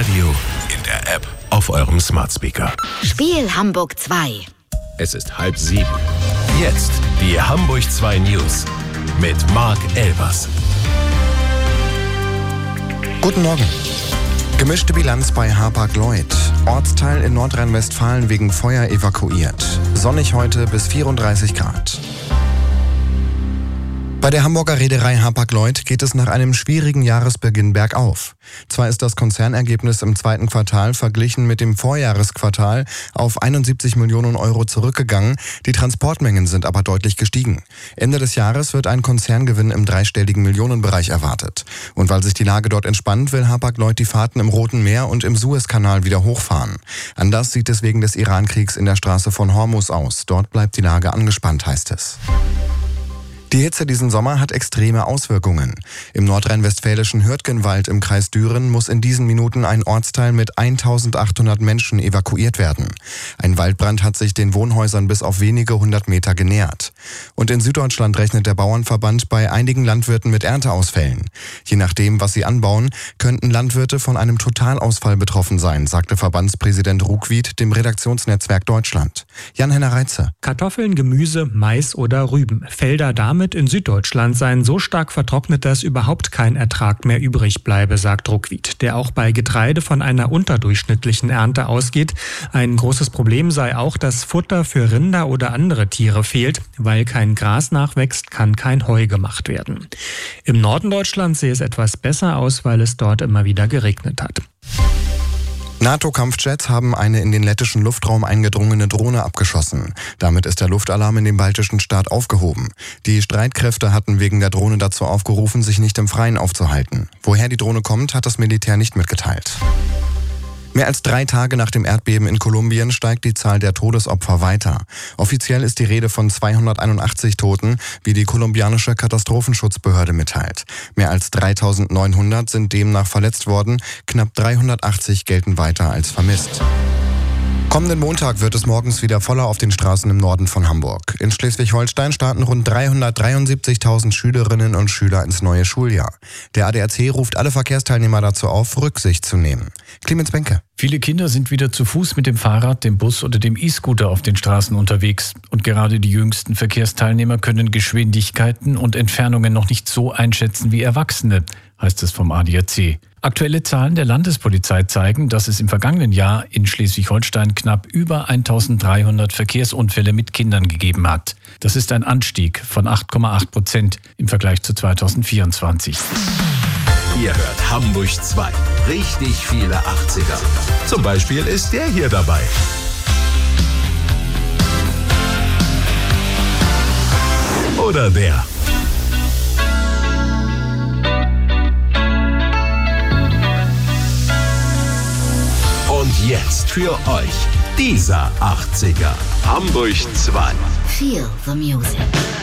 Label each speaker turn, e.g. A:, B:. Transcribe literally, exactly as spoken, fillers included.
A: Radio, in der App, auf eurem Smart Speaker.
B: Spiel Hamburg zwei.
A: Es ist halb sieben. Jetzt die Hamburg zwei News mit Marc Elbers.
C: Guten Morgen. Gemischte Bilanz bei Hapag-Lloyd. Ortsteil in Nordrhein-Westfalen wegen Feuer evakuiert. Sonnig heute bis vierunddreißig Grad. Bei der Hamburger Reederei Hapag-Lloyd geht es nach einem schwierigen Jahresbeginn bergauf. Zwar ist das Konzernergebnis im zweiten Quartal verglichen mit dem Vorjahresquartal auf einundsiebzig Millionen Euro zurückgegangen, die Transportmengen sind aber deutlich gestiegen. Ende des Jahres wird ein Konzerngewinn im dreistelligen Millionenbereich erwartet. Und weil sich die Lage dort entspannt, will Hapag-Lloyd die Fahrten im Roten Meer und im Suezkanal wieder hochfahren. Anders sieht es wegen des Irankriegs in der Straße von Hormuz aus. Dort bleibt die Lage angespannt, heißt es. Die Hitze diesen Sommer hat extreme Auswirkungen. Im nordrhein-westfälischen Hürtgenwald im Kreis Düren muss in diesen Minuten ein Ortsteil mit eintausendachthundert Menschen evakuiert werden. Ein Waldbrand hat sich den Wohnhäusern bis auf wenige hundert Meter genähert. Und in Süddeutschland rechnet der Bauernverband bei einigen Landwirten mit Ernteausfällen. Je nachdem, was sie anbauen, könnten Landwirte von einem Totalausfall betroffen sein, sagte Verbandspräsident Ruckwied dem Redaktionsnetzwerk Deutschland. Jan-Henner Reitze.
D: Kartoffeln, Gemüse, Mais oder Rüben. Felder damit in Süddeutschland seien so stark vertrocknet, dass überhaupt kein Ertrag mehr übrig bleibe, sagt Ruckwied, der auch bei Getreide von einer unterdurchschnittlichen Ernte ausgeht. Ein großes Problem sei auch, dass Futter für Rinder oder andere Tiere fehlt. Weil kein Gras nachwächst, kann kein Heu gemacht werden. Im Norden Deutschlands sehe es etwas besser aus, weil es dort immer wieder geregnet hat.
C: NATO-Kampfjets haben eine in den lettischen Luftraum eingedrungene Drohne abgeschossen. Damit ist der Luftalarm in dem baltischen Staat aufgehoben. Die Streitkräfte hatten wegen der Drohne dazu aufgerufen, sich nicht im Freien aufzuhalten. Woher die Drohne kommt, hat das Militär nicht mitgeteilt. Mehr als drei Tage nach dem Erdbeben in Kolumbien steigt die Zahl der Todesopfer weiter. Offiziell ist die Rede von zweihunderteinundachtzig Toten, wie die kolumbianische Katastrophenschutzbehörde mitteilt. Mehr als dreitausendneunhundert sind demnach verletzt worden, knapp dreihundertachtzig gelten weiter als vermisst. Kommenden Montag wird es morgens wieder voller auf den Straßen im Norden von Hamburg. In Schleswig-Holstein starten rund dreihundertdreiundsiebzigtausend Schülerinnen und Schüler ins neue Schuljahr. Der A D A C ruft alle Verkehrsteilnehmer dazu auf, Rücksicht zu nehmen. Clemens Benke.
E: Viele Kinder sind wieder zu Fuß mit dem Fahrrad, dem Bus oder dem E-Scooter auf den Straßen unterwegs. Und gerade die jüngsten Verkehrsteilnehmer können Geschwindigkeiten und Entfernungen noch nicht so einschätzen wie Erwachsene, heißt es vom A D A C. Aktuelle Zahlen der Landespolizei zeigen, dass es im vergangenen Jahr in Schleswig-Holstein knapp über eintausenddreihundert Verkehrsunfälle mit Kindern gegeben hat. Das ist ein Anstieg von acht Komma acht Prozent im Vergleich zu zweitausendvierundzwanzig.
A: Ihr hört Hamburg zwei. Richtig viele achtziger. Zum Beispiel ist der hier dabei. Oder der. Und jetzt für euch dieser achtziger. Hamburg zwei.
B: Feel the music.